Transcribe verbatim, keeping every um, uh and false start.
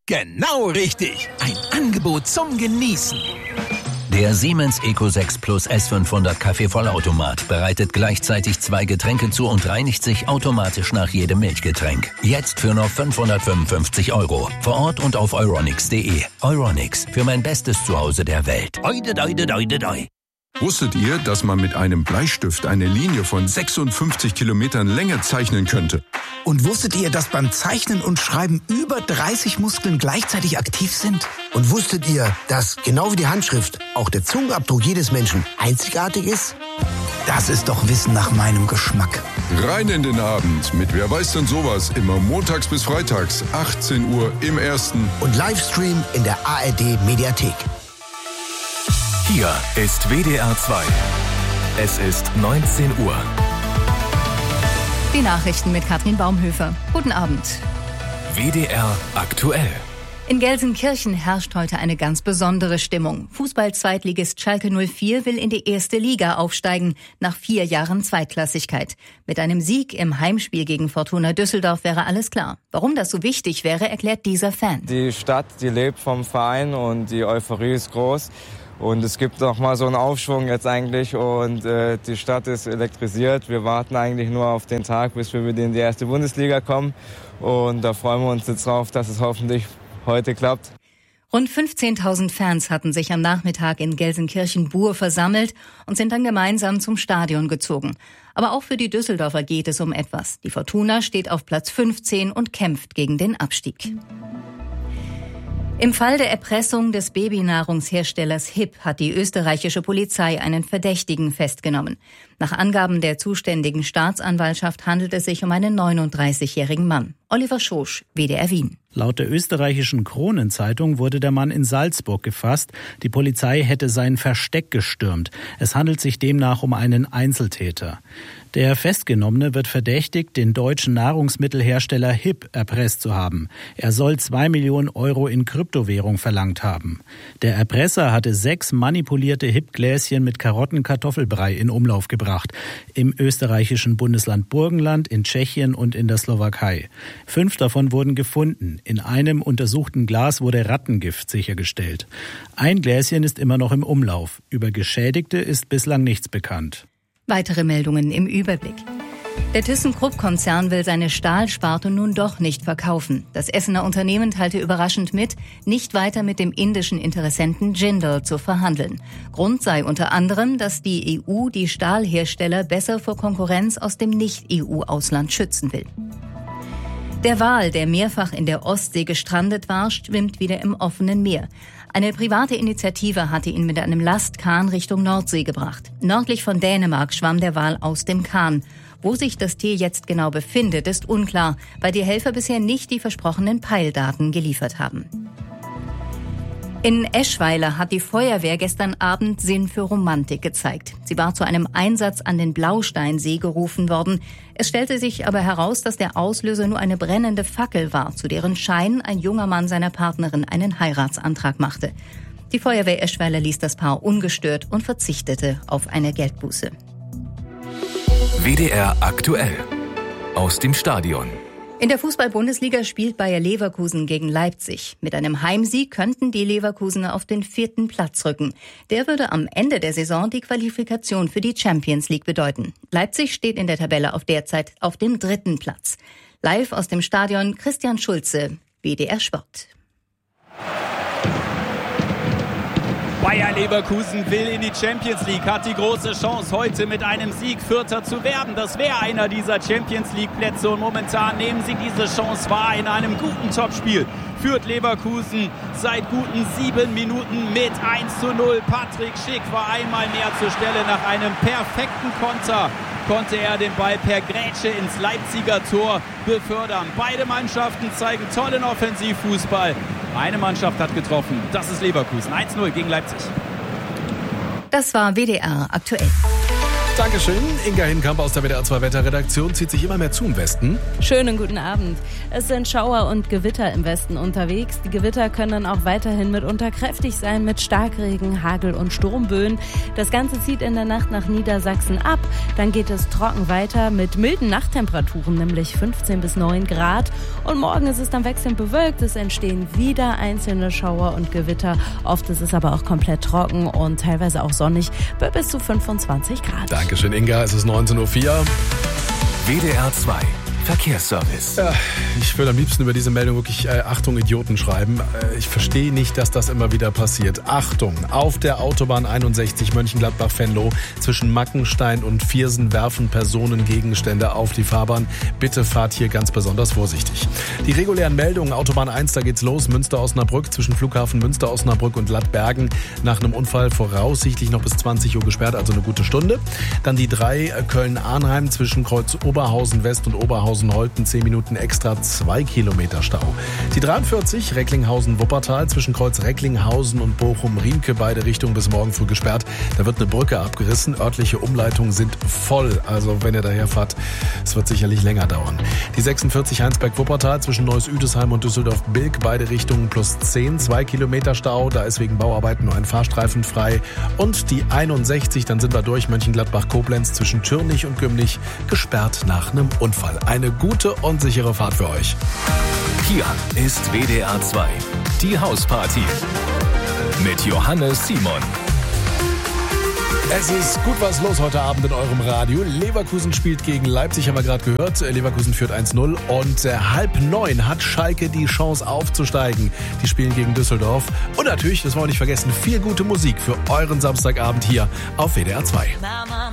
Genau richtig. Ein Angebot zum Genießen. Der Siemens Eco sechs Plus S fünfhundert Kaffeevollautomat bereitet gleichzeitig zwei Getränke zu und reinigt sich automatisch nach jedem Milchgetränk. Jetzt für nur fünfhundertfünfundfünfzig Euro. Vor Ort und auf euronics punkt de. Euronics, für mein bestes Zuhause der Welt. Oide, oide, oide, oide. Wusstet ihr, dass man mit einem Bleistift eine Linie von sechsundfünfzig Kilometern Länge zeichnen könnte? Und wusstet ihr, dass beim Zeichnen und Schreiben über dreißig Muskeln gleichzeitig aktiv sind? Und wusstet ihr, dass genau wie die Handschrift auch der Zungenabdruck jedes Menschen einzigartig ist? Das ist doch Wissen nach meinem Geschmack. Rein in den Abend mit Wer weiß denn sowas, immer montags bis freitags, achtzehn Uhr im Ersten. Und Livestream in der A R D Mediathek. Hier ist W D R zwei. Es ist neunzehn Uhr. Die Nachrichten mit Katrin Baumhöfer. Guten Abend. W D R aktuell. In Gelsenkirchen herrscht heute eine ganz besondere Stimmung. Fußball-Zweitligist Schalke null vier will in die erste Liga aufsteigen, nach vier Jahren Zweitklassigkeit. Mit einem Sieg im Heimspiel gegen Fortuna Düsseldorf wäre alles klar. Warum das so wichtig wäre, erklärt dieser Fan. Die Stadt, die lebt vom Verein und die Euphorie ist groß. Und es gibt noch mal so einen Aufschwung jetzt eigentlich und äh, die Stadt ist elektrisiert. Wir warten eigentlich nur auf den Tag, bis wir wieder in die erste Bundesliga kommen. Und da freuen wir uns jetzt drauf, dass es hoffentlich heute klappt. Rund fünfzehntausend Fans hatten sich am Nachmittag in Gelsenkirchen-Bur versammelt und sind dann gemeinsam zum Stadion gezogen. Aber auch für die Düsseldorfer geht es um etwas. Die Fortuna steht auf Platz fünfzehn und kämpft gegen den Abstieg. Im Fall der Erpressung des Babynahrungsherstellers Hip hat die österreichische Polizei einen Verdächtigen festgenommen. Nach Angaben der zuständigen Staatsanwaltschaft handelt es sich um einen neununddreißigjährigen Mann. Oliver Schosch, W D R Wien. Laut der österreichischen Kronenzeitung wurde der Mann in Salzburg gefasst. Die Polizei hätte sein Versteck gestürmt. Es handelt sich demnach um einen Einzeltäter. Der Festgenommene wird verdächtigt, den deutschen Nahrungsmittelhersteller Hip erpresst zu haben. Er soll zwei Millionen Euro in Kryptowährung verlangt haben. Der Erpresser hatte sechs manipulierte Hip-Gläschen mit Karottenkartoffelbrei in Umlauf gebracht. Im österreichischen Bundesland Burgenland, in Tschechien und in der Slowakei. Fünf davon wurden gefunden. In einem untersuchten Glas wurde Rattengift sichergestellt. Ein Gläschen ist immer noch im Umlauf. Über Geschädigte ist bislang nichts bekannt. Weitere Meldungen im Überblick. Der ThyssenKrupp-Konzern will seine Stahlsparte nun doch nicht verkaufen. Das Essener Unternehmen teilte überraschend mit, nicht weiter mit dem indischen Interessenten Jindal zu verhandeln. Grund sei unter anderem, dass die E U die Stahlhersteller besser vor Konkurrenz aus dem Nicht-E U-Ausland schützen will. Der Wal, der mehrfach in der Ostsee gestrandet war, schwimmt wieder im offenen Meer. Eine private Initiative hatte ihn mit einem Lastkahn Richtung Nordsee gebracht. Nördlich von Dänemark schwamm der Wal aus dem Kahn. Wo sich das Tier jetzt genau befindet, ist unklar, weil die Helfer bisher nicht die versprochenen Peildaten geliefert haben. In Eschweiler hat die Feuerwehr gestern Abend Sinn für Romantik gezeigt. Sie war zu einem Einsatz an den Blausteinsee gerufen worden. Es stellte sich aber heraus, dass der Auslöser nur eine brennende Fackel war, zu deren Schein ein junger Mann seiner Partnerin einen Heiratsantrag machte. Die Feuerwehr Eschweiler ließ das Paar ungestört und verzichtete auf eine Geldbuße. W D R aktuell. Aus dem Stadion. In der Fußball-Bundesliga spielt Bayer Leverkusen gegen Leipzig. Mit einem Heimsieg könnten die Leverkusener auf den vierten Platz rücken. Der würde am Ende der Saison die Qualifikation für die Champions League bedeuten. Leipzig steht in der Tabelle auf derzeit auf dem dritten Platz. Live aus dem Stadion Christian Schulze, W D R Sport. Bayer Leverkusen will in die Champions League, hat die große Chance, heute mit einem Sieg Vierter zu werden. Das wäre einer dieser Champions League Plätze und momentan nehmen sie diese Chance wahr in einem guten Topspiel. Führt Leverkusen seit guten sieben Minuten mit eins zu null. Patrick Schick war einmal mehr zur Stelle. Nach einem perfekten Konter konnte er den Ball per Grätsche ins Leipziger Tor befördern. Beide Mannschaften zeigen tollen Offensivfußball. Eine Mannschaft hat getroffen, das ist Leverkusen. eins zu null gegen Leipzig. Das war W D R aktuell. Dankeschön. Inga Hinkamp aus der W D R zwei Wetterredaktion zieht sich immer mehr zu im Westen. Schönen guten Abend. Es sind Schauer und Gewitter im Westen unterwegs. Die Gewitter können auch weiterhin mitunter kräftig sein mit Starkregen, Hagel und Sturmböen. Das Ganze zieht in der Nacht nach Niedersachsen ab. Dann geht es trocken weiter mit milden Nachttemperaturen, nämlich fünfzehn bis neun Grad. Und morgen ist es dann wechselnd bewölkt. Es entstehen wieder einzelne Schauer und Gewitter. Oft ist es aber auch komplett trocken und teilweise auch sonnig bei bis zu fünfundzwanzig Grad. Dankeschön, Inga. Es ist neunzehn Uhr vier. W D R zwei Verkehrsservice. Ja, ich würde am liebsten über diese Meldung wirklich äh, Achtung Idioten schreiben. Äh, ich verstehe nicht, dass das immer wieder passiert. Achtung, auf der Autobahn einundsechzig Mönchengladbach-Venlo zwischen Mackenstein und Viersen werfen Personen Gegenstände auf die Fahrbahn. Bitte fahrt hier ganz besonders vorsichtig. Die regulären Meldungen, Autobahn eins, da geht's los, Münster-Osnabrück zwischen Flughafen Münster-Osnabrück und Lattbergen. Nach einem Unfall voraussichtlich noch bis zwanzig Uhr gesperrt, also eine gute Stunde. Dann die drei Köln-Arnheim zwischen Kreuz Oberhausen-West und Oberhausen Holten, zehn Minuten extra, zwei Kilometer Stau. Die dreiundvierzig Recklinghausen-Wuppertal zwischen Kreuz Recklinghausen und Bochum-Riemke, beide Richtungen bis morgen früh gesperrt. Da wird eine Brücke abgerissen, örtliche Umleitungen sind voll, also wenn ihr daher fahrt, es wird sicherlich länger dauern. Die sechsundvierzig Heinsberg-Wuppertal zwischen Neuss-Üdesheim und Düsseldorf-Bilk, beide Richtungen plus zehn, zwei Kilometer Stau, da ist wegen Bauarbeiten nur ein Fahrstreifen frei. Und die einundsechzig, dann sind wir durch, Mönchengladbach-Koblenz zwischen Türnich und Gümlich, gesperrt nach einem Unfall. Eine gute und sichere Fahrt für euch. Hier ist W D R zwei, die Hausparty mit Johannes Simon. Es ist gut was los heute Abend in eurem Radio. Leverkusen spielt gegen Leipzig, haben wir gerade gehört. Leverkusen führt eins null und äh, halb neun hat Schalke die Chance aufzusteigen. Die spielen gegen Düsseldorf. Und natürlich, das wollen wir nicht vergessen, viel gute Musik für euren Samstagabend hier auf W D R zwei.